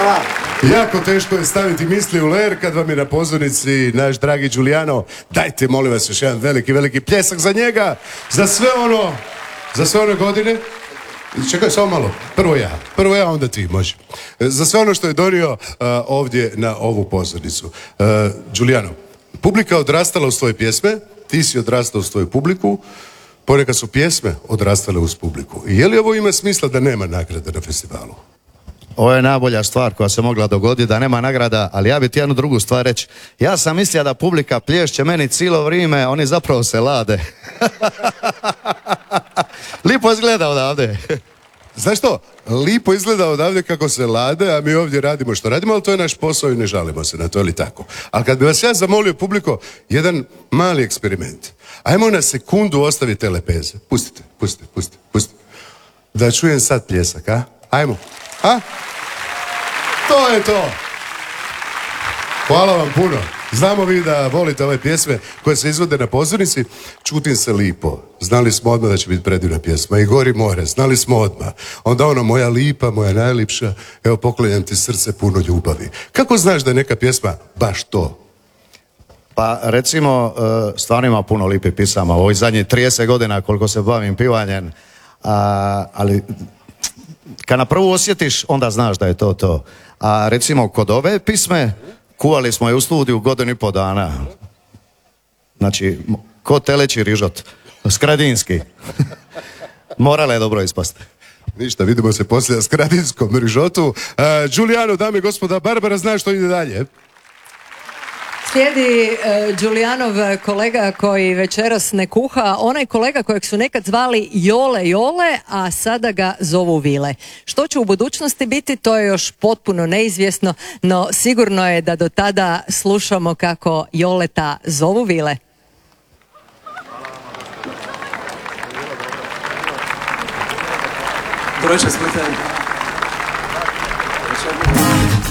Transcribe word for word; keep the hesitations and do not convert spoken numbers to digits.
Hvala. Jako teško je staviti misli u ler kad vam je na pozornici naš dragi Giuliano. Dajte, molim vas, još jedan veliki, veliki pljesak za njega, za sve ono, za sve one godine. Čekaj, samo malo. Prvo ja. Prvo ja, onda ti, može. Za sve ono što je donio uh, ovdje na ovu pozornicu. Uh, Giuliano, publika odrastala uz tvoje pjesme, ti si odrastao uz tvoju publiku, ponekad su pjesme odrastale uz publiku. I je li ovo ima smisla da nema nagrade na festivalu? Ovo je najbolja stvar koja se mogla dogoditi, da nema nagrada, ali ja bih ti jednu drugu stvar reći. Ja sam mislio da publika plješće meni cijelo vrijeme, oni zapravo se lade. Lipo izgleda odavde. Znaš što? Lipo izgleda odavde kako se lade, a mi ovdje radimo što radimo, ali to je naš posao i ne žalimo se na to, ili tako. Ali kad bi vas ja zamolio, publiko, jedan mali eksperiment. Ajmo na sekundu ostaviti te lepeze. Pustite, pustite, pustite, pustite. Da čujem sad pljesak, a? Ajmo. A? To je to. Hvala vam puno. Znamo vi da volite ove pjesme koje se izvode na pozornici. Čutim se lipo. Znali smo odmah da će biti predivna pjesma. I Gori more, znali smo odmah. Onda ono, moja lipa, moja najlipša, evo poklanjam ti srce puno ljubavi. Kako znaš da je neka pjesma baš to? Pa recimo, stvarno ima puno lipih pisama. U ovih zadnjih trideset godina koliko se bavim pivanjem, a, ali kad na prvu osjetiš, onda znaš da je to to. A recimo kod ove pisme, kuvali smo je u studiju godinu i pol dana. Znači, ko teleći rižot. Skradinski. Morala je dobro ispasti. Ništa, vidimo se poslije na skradinskom rižotu. Uh, Giuliano, dame i gospoda, Barbara zna što ide dalje. Slijedi uh, Giulianov kolega koji večeras ne kuha, onaj kolega kojeg su nekad zvali Jole Jole, a sada ga zovu Vile. Što će u budućnosti biti, to je još potpuno neizvjesno, no sigurno je da do tada slušamo kako Joleta zovu Vile. Proszę, spytaj.